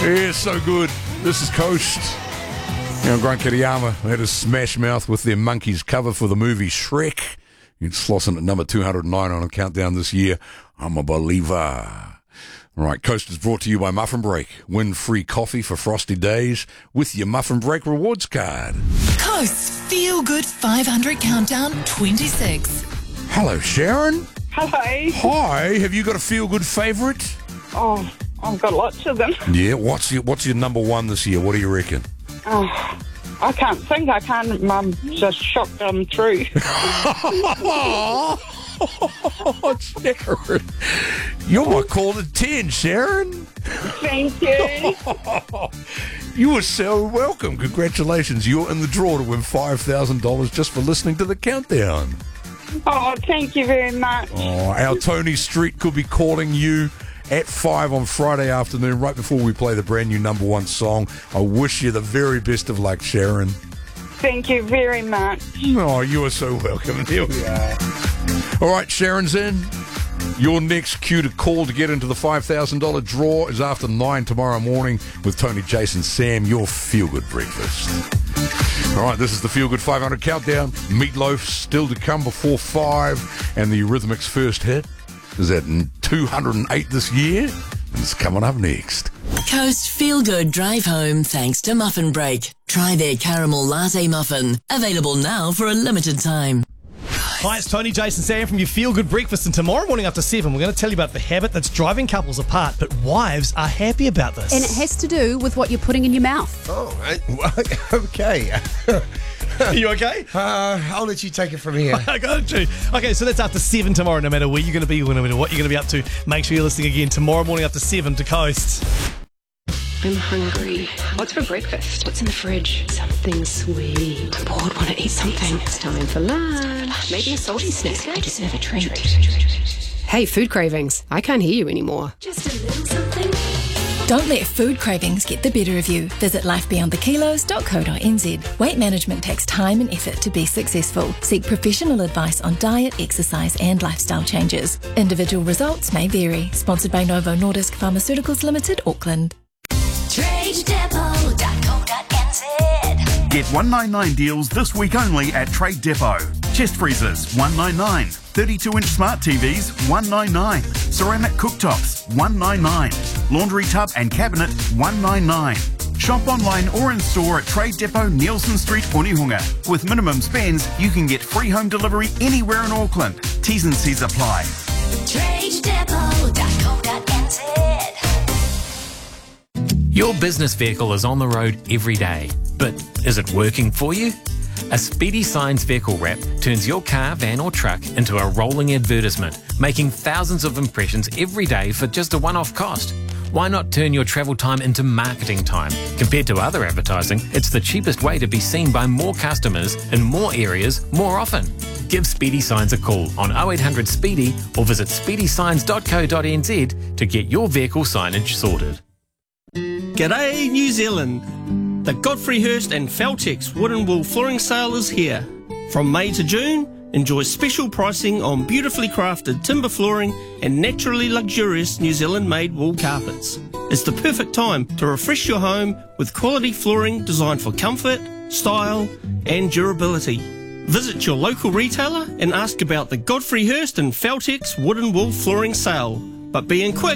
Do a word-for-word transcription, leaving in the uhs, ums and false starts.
Yeah, so good. This is Coast. You know, Grant Kiriyama had a smash mouth with their Monkeys cover for the movie Shrek. You'd slossing at number two hundred nine on a countdown this year. I'm a believer. All right, Coast is brought to you by Muffin Break. Win free coffee for frosty days with your Muffin Break rewards card. Coast Feel Good five hundred Countdown twenty-six. Hello, Sharon. Hello. Hi. Have you got a feel good favourite? Oh, I've got lots of them. Yeah. What's your What's your number one this year? What do you reckon? Oh, I can't think. I can't. Mum just shocked them through. Oh, Sharon. You're my call to ten, Sharon. Thank you. You are so welcome. Congratulations. You're in the draw to win five thousand dollars just for listening to the countdown. Oh, thank you very much. Oh, our Tony Street could be calling you at five on Friday afternoon, right before we play the brand new number one song. I wish you the very best of luck, Sharon. Thank you very much. Oh, you are so welcome. Here we are. All right, Sharon's in. Your next cue to call to get into the five thousand dollars draw is after nine tomorrow morning with Tony, Jason, Sam, your feel-good breakfast. All right, this is the Feel Good five hundred Countdown. Meatloaf still to come before five, and the Eurythmics' first hit is at two hundred eight this year, and it's coming up next. Coast Feel Good Drive Home thanks to Muffin Break. Try their caramel latte muffin. Available now for a limited time. Hi, it's Tony, Jason, Sam from your Feel Good Breakfast, and tomorrow morning after seven, we're going to tell you about the habit that's driving couples apart, but wives are happy about this. And it has to do with what you're putting in your mouth. Oh, I- okay. Are you okay? Uh, I'll let you take it from here. I got you. Okay, so that's after seven tomorrow, no matter where you're going to be, no matter what you're going to be up to. Make sure you're listening again tomorrow morning after seven to Coast. I'm hungry. What's for breakfast? What's in the fridge? Something sweet. I'm bored, want to eat something. It's time for lunch. Maybe a salty snack. I deserve a treat. Hey, food cravings. I can't hear you anymore. Just a little something. Don't let food cravings get the better of you. Visit life beyond the kilos dot co dot n z. Weight management takes time and effort to be successful. Seek professional advice on diet, exercise and lifestyle changes. Individual results may vary. Sponsored by Novo Nordisk Pharmaceuticals Limited, Auckland. trade depot dot co dot n z. Get one ninety-nine deals this week only at Trade Depot. Chest freezers, one ninety-nine. thirty-two inch smart T Vs, one ninety-nine. Ceramic cooktops, one ninety-nine. Laundry tub and cabinet, one ninety-nine. Shop online or in store at Trade Depot, Nielsen Street, Onehunga. With minimum spends, you can get free home delivery anywhere in Auckland. T's and C's apply. trade depot dot co dot n z. Your business vehicle is on the road every day, but is it working for you? A Speedy Signs vehicle wrap turns your car, van or truck into a rolling advertisement, making thousands of impressions every day for just a one-off cost. Why not turn your travel time into marketing time? Compared to other advertising, it's the cheapest way to be seen by more customers in more areas more often. Give Speedy Signs a call on oh eight hundred SPEEDY or visit speedy signs dot co dot n z to get your vehicle signage sorted. G'day, New Zealand. The Godfrey Hirst and Feltex Wood and Wool Flooring Sale is here. From May to June, enjoy special pricing on beautifully crafted timber flooring and naturally luxurious New Zealand-made wool carpets. It's the perfect time to refresh your home with quality flooring designed for comfort, style and durability. Visit your local retailer and ask about the Godfrey Hirst and Feltex Wood and Wool Flooring Sale. But being quick,